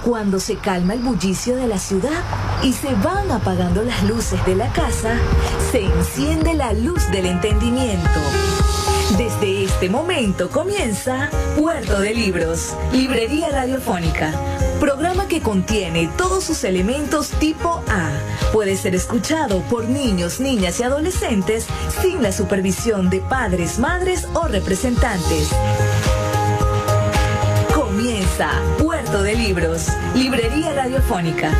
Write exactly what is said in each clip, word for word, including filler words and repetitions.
Cuando se calma el bullicio de la ciudad y se van apagando las luces de la casa, se enciende la luz del entendimiento. Desde este momento comienza Puerto de Libros, librería radiofónica. Programa que contiene todos sus elementos tipo A. Puede ser escuchado por niños, niñas y adolescentes sin la supervisión de padres, madres o representantes. Comienza Puerto de Libros, librería radiofónica.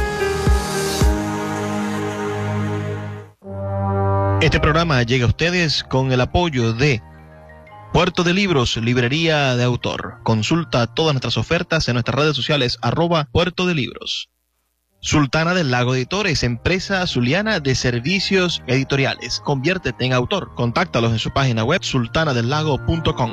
Este programa llega a ustedes con el apoyo de Puerto de Libros, librería de autor. Consulta todas nuestras ofertas en nuestras redes sociales, arroba Puerto de Libros. Sultana del Lago Editores, empresa zuliana de servicios editoriales. Conviértete en autor. Contáctalos en su página web, sultana del lago punto com.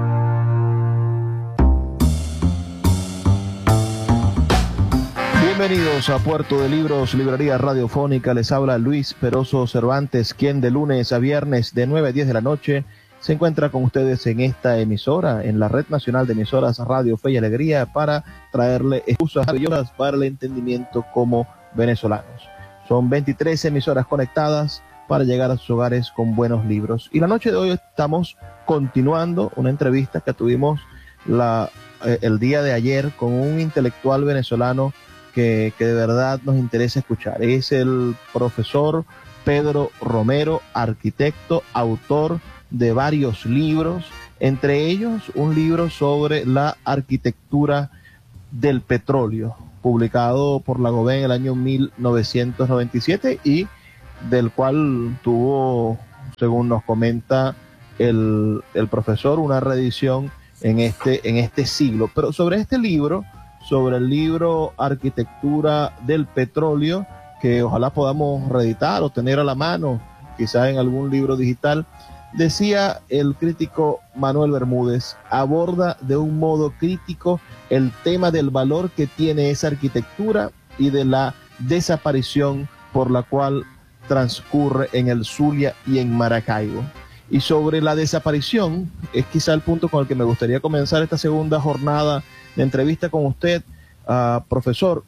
Bienvenidos a Puerto de Libros, librería radiofónica. Les habla Luis Peroso Cervantes, quien de lunes a viernes de nueve a diez de la noche se encuentra con ustedes en esta emisora, en la Red Nacional de Emisoras Radio Fe y Alegría, para traerle excusas maravillosas para el entendimiento como venezolanos. Son veintitrés emisoras conectadas para llegar a sus hogares con buenos libros. Y la noche de hoy estamos continuando una entrevista que tuvimos la, eh, el día de ayer con un intelectual venezolano que, que de verdad nos interesa escuchar. Es el profesor Pedro Romero, arquitecto, autor de varios libros, entre ellos un libro sobre la arquitectura del petróleo, publicado por Lagobé en el año mil novecientos noventa y siete y del cual tuvo, según nos comenta el, el profesor, una reedición en este, en este siglo. Pero sobre este libro, sobre el libro Arquitectura del Petróleo, que ojalá podamos reeditar o tener a la mano, quizás en algún libro digital, decía el crítico Manuel Bermúdez, aborda de un modo crítico el tema del valor que tiene esa arquitectura y de la desaparición por la cual transcurre en el Zulia y en Maracaibo. Y sobre la desaparición, es quizá el punto con el que me gustaría comenzar esta segunda jornada de entrevista con usted, uh, profesor.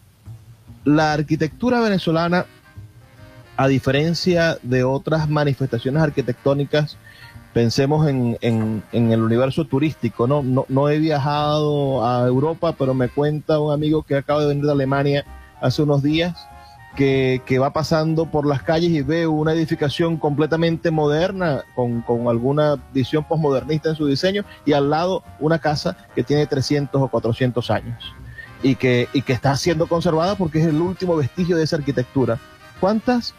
La arquitectura venezolana, a diferencia de otras manifestaciones arquitectónicas, pensemos en, en, en el universo turístico, ¿no? No, no he viajado a Europa, pero me cuenta un amigo que acaba de venir de Alemania hace unos días, que, que va pasando por las calles y ve una edificación completamente moderna, con, con alguna visión posmodernista en su diseño, y al lado una casa que tiene trescientos o cuatrocientos años, y que, y que está siendo conservada porque es el último vestigio de esa arquitectura. ¿Cuántas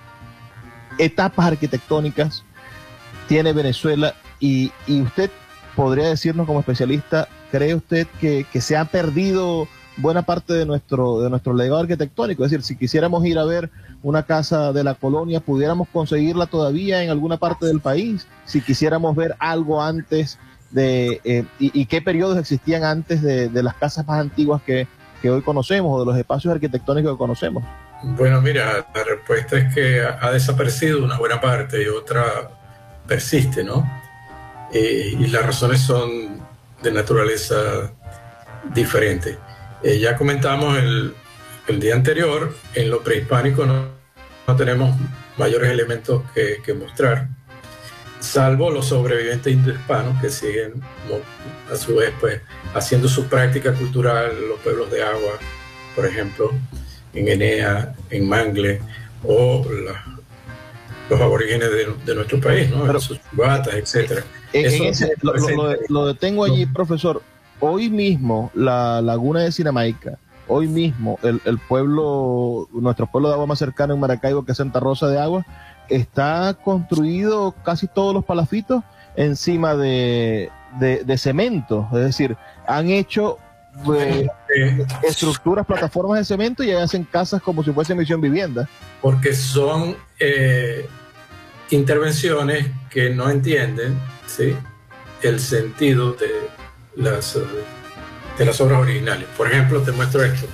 etapas arquitectónicas tiene Venezuela? Y, y usted podría decirnos como especialista, ¿cree usted que, que se ha perdido buena parte de nuestro, de nuestro legado arquitectónico? Es decir, si quisiéramos ir a ver una casa de la colonia, ¿pudiéramos conseguirla todavía en alguna parte del país? Si quisiéramos ver algo antes de... Eh, y, ¿Y qué periodos existían antes de, de las casas más antiguas que, que hoy conocemos, o de los espacios arquitectónicos que conocemos? Bueno, mira, la respuesta es que ha, ha desaparecido una buena parte y otra persiste, ¿no? Eh, y las razones son de naturaleza diferente. Eh, ya comentamos el, el día anterior, en lo prehispánico no, no tenemos mayores elementos que, que mostrar, salvo los sobrevivientes indohispanos que siguen, a su vez, pues, haciendo su práctica cultural, los pueblos de agua, por ejemplo, en Enea, en Mangle, o la, los aborígenes de, de nuestro país, ¿no? Pero, en sus batas, etcétera. En, en ese, lo, lo, lo detengo allí, no. Profesor. Hoy mismo la laguna de Sinamaica, hoy mismo el, el pueblo, nuestro pueblo de agua más cercano en Maracaibo, que es Santa Rosa de Agua, está construido casi todos los palafitos encima de, de, de cemento. Es decir, han hecho eh, estructuras, plataformas de cemento, y hacen casas como si fuese Misión Vivienda. Porque son eh, intervenciones que no entienden, ¿sí?, el sentido de las, de las obras originales. Por ejemplo, te muestro esto.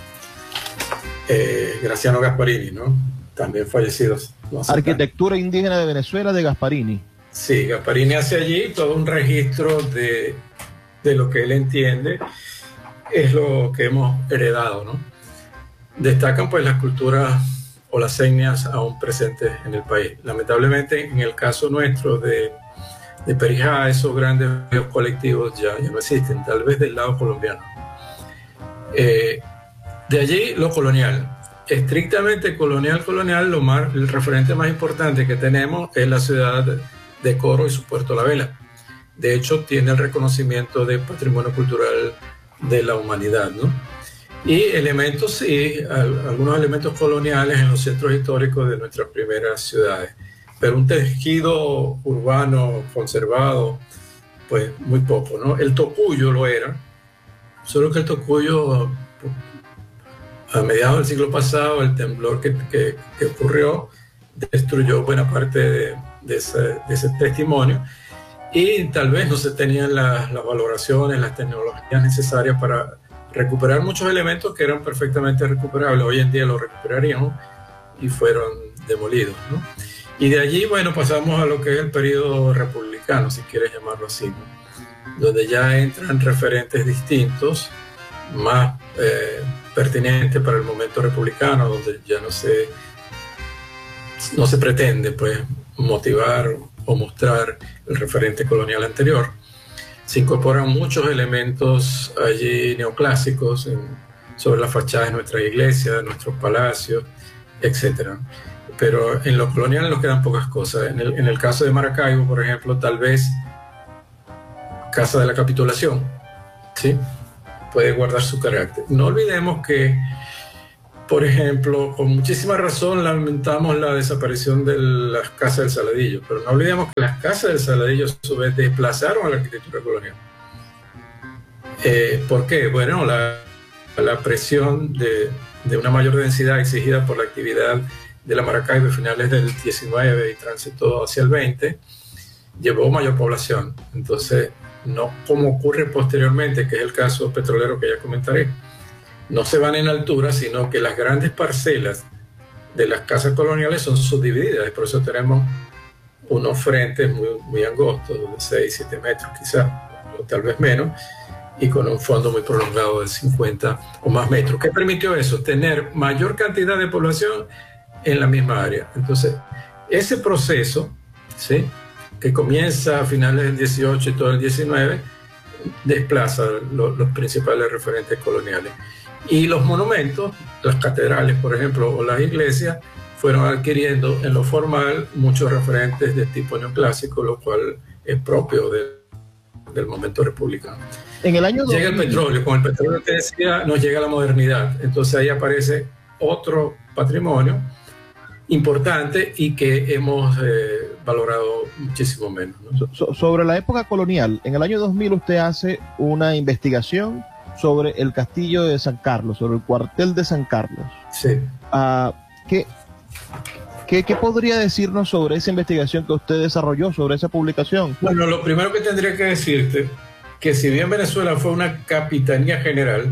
Eh, Graciano Gasparini, ¿no? También fallecido. No Arquitectura tanto. Indígena de Venezuela, de Gasparini. Sí, Gasparini hace allí todo un registro de, de lo que él entiende es lo que hemos heredado, ¿no? destacan pues las culturas o las etnias aún presentes en el país. Lamentablemente, en el caso nuestro de, de Perijá, esos grandes colectivos ya, ya no existen, tal vez del lado colombiano. Eh, de allí lo colonial. Estrictamente colonial, colonial, lo más, el referente más importante que tenemos es la ciudad de Coro y su puerto La Vela. De hecho, tiene el reconocimiento de Patrimonio Cultural de la Humanidad, ¿no? Y elementos, sí, algunos elementos coloniales en los centros históricos de nuestras primeras ciudades, pero un tejido urbano conservado, pues muy poco, ¿no? El Tocuyo lo era, solo que el Tocuyo, a mediados del siglo pasado, el temblor que, que, que ocurrió destruyó buena parte de, de, ese, de ese testimonio, y tal vez no se tenían las, las valoraciones, las tecnologías necesarias para recuperar muchos elementos que eran perfectamente recuperables. Hoy en día los recuperaríamos y fueron demolidos, ¿no? Y de allí, bueno, pasamos a lo que es el periodo republicano, si quieres llamarlo así, ¿no? Donde ya entran referentes distintos, más eh, pertinentes para el momento republicano, donde ya no se, no se pretende pues, motivar o mostrar el referente colonial anterior. Se incorporan muchos elementos allí neoclásicos en, sobre las fachadas de nuestras iglesias, de nuestros palacios, etcétera. Pero en lo colonial nos quedan pocas cosas. En el, en el caso de Maracaibo, por ejemplo, tal vez Casa de la Capitulación, ¿sí? Puede guardar su carácter. No olvidemos que, por ejemplo, con muchísima razón lamentamos la desaparición de las casas del Saladillo, pero no olvidemos que las casas del Saladillo a su vez desplazaron a la arquitectura colonial. Eh, ¿Por qué? Bueno, la, la presión de, de una mayor densidad exigida por la actividad de la Maracaibo a finales del diecinueve y tránsito hacia el veinte llevó mayor población. Entonces, no como ocurre posteriormente, que es el caso petrolero que ya comentaré, no se van en altura, sino que las grandes parcelas de las casas coloniales son subdivididas, y por eso tenemos unos frentes muy, muy angostos, de seis, siete metros quizás, o tal vez menos, y con un fondo muy prolongado de cincuenta o más metros. ¿Qué permitió eso? Tener mayor cantidad de población en la misma área. Entonces, ese proceso, ¿sí?, que comienza a finales del dieciocho y todo el diecinueve, desplaza lo, los principales referentes coloniales. Y los monumentos, las catedrales, por ejemplo, o las iglesias, fueron adquiriendo en lo formal muchos referentes de tipo neoclásico, lo cual es propio de, del momento republicano. En el año llega el petróleo, con el petróleo que decía, nos llega la modernidad. Entonces ahí aparece otro patrimonio importante y que hemos eh, valorado muchísimo menos, ¿no? So, sobre la época colonial, en el año dos mil usted hace una investigación sobre el castillo de San Carlos, sobre el cuartel de San Carlos. Sí. Uh, ¿qué, qué, ¿Qué podría decirnos sobre esa investigación que usted desarrolló, sobre esa publicación? Bueno, lo primero que tendría que decirte, que si bien Venezuela fue una capitanía general,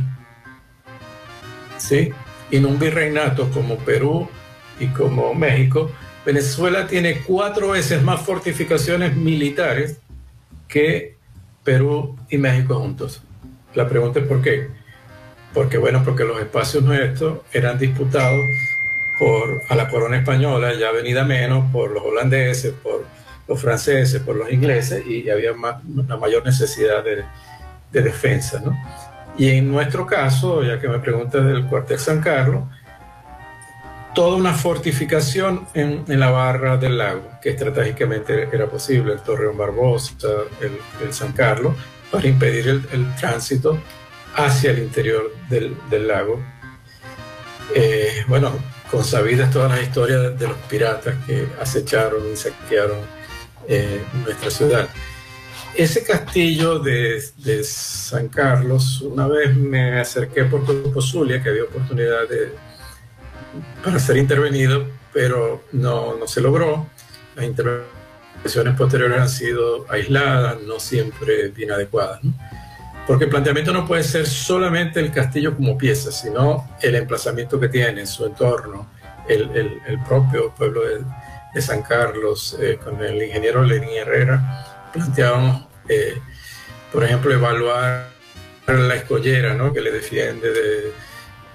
¿sí?, y no un virreinato como Perú y como México, Venezuela tiene cuatro veces más fortificaciones militares que Perú y México juntos. La pregunta es ¿por qué? Porque, bueno, porque los espacios nuestros eran disputados por, a la corona española, ya venida menos, por los holandeses, por los franceses, por los ingleses, y había más, una mayor necesidad de, de defensa, ¿no? Y en nuestro caso, ya que me preguntas del cuartel San Carlos, toda una fortificación en, en la barra del lago, que estratégicamente era posible, el Torreón Barbosa, el, el San Carlos, para impedir el, el tránsito hacia el interior del, del lago. Eh, bueno, consabidas todas las historias de, de los piratas que acecharon y saquearon eh, nuestra ciudad. Ese castillo de, de San Carlos, una vez me acerqué por Corpus Zulia, que había oportunidad de, para ser intervenido, pero no, no se logró. Las intervenciones posteriores han sido aisladas, no siempre bien adecuadas, ¿no? Porque el planteamiento no puede ser solamente el castillo como pieza, sino el emplazamiento que tiene, su entorno, el, el, el propio pueblo de, de San Carlos. Eh, con el ingeniero Lenín Herrera planteábamos, eh, por ejemplo, evaluar la escollera, ¿no?, que le defiende de,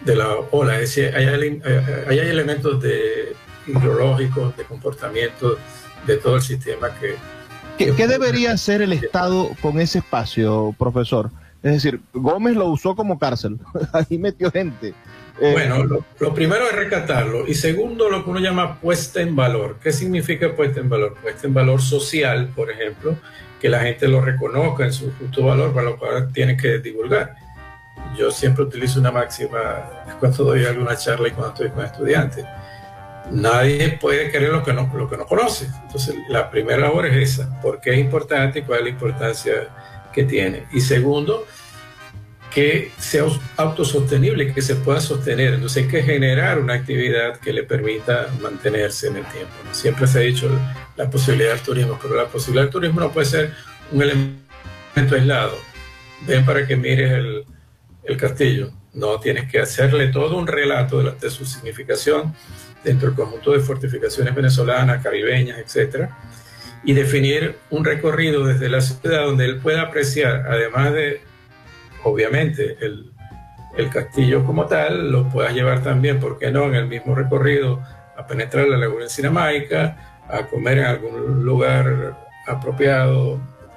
de la ola. Es decir, hay, hay, hay elementos de hidrológicos, de comportamiento de todo el sistema que... ¿Qué, ¿Qué debería hacer el Estado con ese espacio, profesor? Es decir, Gómez lo usó como cárcel, ahí metió gente. Eh, bueno, lo, lo primero es rescatarlo, y segundo, lo que uno llama puesta en valor. ¿Qué significa puesta en valor? Puesta en valor social, por ejemplo, que la gente lo reconozca en su justo valor, para lo cual tiene que divulgar. Yo siempre utilizo una máxima cuando doy alguna charla y cuando estoy con estudiantes. Nadie puede querer lo que no, lo que no conoce. Entonces, la primera labor es esa. ¿Por qué es importante y cuál es la importancia que tiene? Y segundo, que sea autosostenible, que se pueda sostener. Entonces hay que generar una actividad que le permita mantenerse en el tiempo. Siempre se ha dicho la posibilidad del turismo, pero la posibilidad del turismo no puede ser un elemento aislado. Ven para que mires el, el castillo. No, tienes que hacerle todo un relato de, la, de su significación dentro del conjunto de fortificaciones venezolanas, caribeñas, etcétera, y definir un recorrido desde la ciudad donde él pueda apreciar, además de, obviamente, el, el castillo como tal, lo puedas llevar también, ¿por qué no?, en el mismo recorrido, a penetrar la laguna de Sinamaica, a comer en algún lugar apropiado,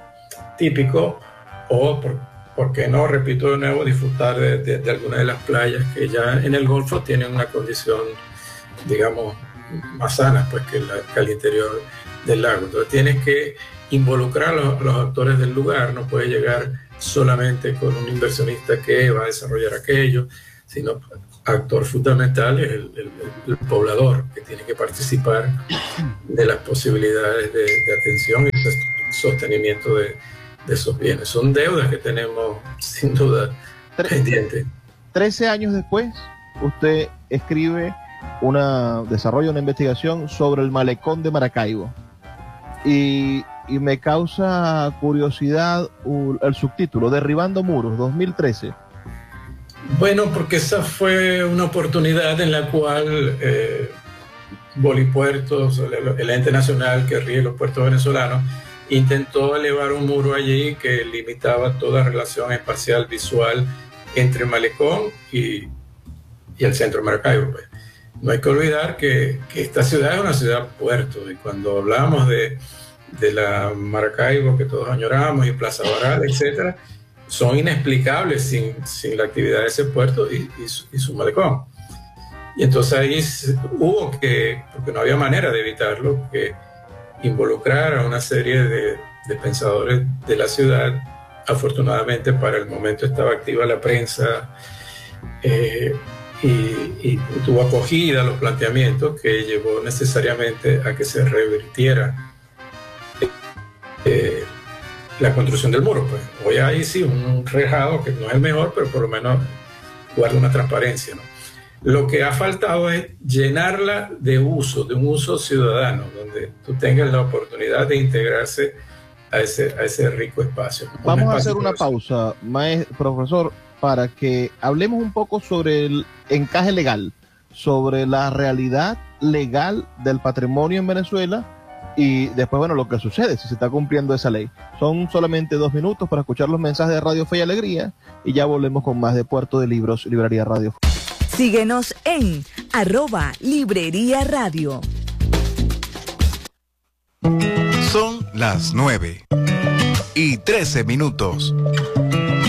típico, o, por, ¿por qué no?, repito de nuevo, disfrutar de, de, de alguna de las playas que ya en el Golfo tienen una condición, digamos, más sana, pues, que, la, que el interior del lago. Entonces tienes que involucrar a los, a los actores del lugar, no puedes llegar solamente con un inversionista que va a desarrollar aquello, sino actor fundamental es el, el, el poblador, que tiene que participar de las posibilidades de, de atención y de sostenimiento de, de esos bienes. Son deudas que tenemos sin duda pendientes. Trece años después, usted escribe una desarrolla una investigación sobre el malecón de Maracaibo y, y me causa curiosidad uh, el subtítulo, Derribando Muros, dos mil trece. Bueno, porque esa fue una oportunidad en la cual eh, Bolipuertos, el, el ente nacional que rige los puertos venezolanos, intentó elevar un muro allí que limitaba toda relación espacial visual entre el malecón y, y el centro de Maracaibo, pues. No hay que olvidar que, que esta ciudad es una ciudad puerto, y cuando hablamos de, de la Maracaibo que todos añoramos y Plaza Baral, etcétera, son inexplicables sin, sin la actividad de ese puerto y, y, su, y su malecón. Y entonces ahí hubo que, porque no había manera de evitarlo, que involucrar a una serie de, de pensadores de la ciudad. Afortunadamente para el momento estaba activa la prensa, eh, Y, y tuvo acogida los planteamientos que llevó necesariamente a que se revirtiera eh, la construcción del muro. Pues hoy hay sí un rejado que no es el mejor, pero por lo menos guarda una transparencia, ¿no? Lo que ha faltado es llenarla de uso, de un uso ciudadano, donde tú tengas la oportunidad de integrarse a ese, a ese rico espacio. Vamos a hacer una pausa, maestro, profesor, para que hablemos un poco sobre el encaje legal, sobre la realidad legal del patrimonio en Venezuela y después, bueno, lo que sucede si se está cumpliendo esa ley. Son solamente dos minutos para escuchar los mensajes de Radio Fe y Alegría y ya volvemos con más de Puerto de Libros, Librería Radio. Síguenos en arroba Librería Radio. Son las nueve y trece minutos.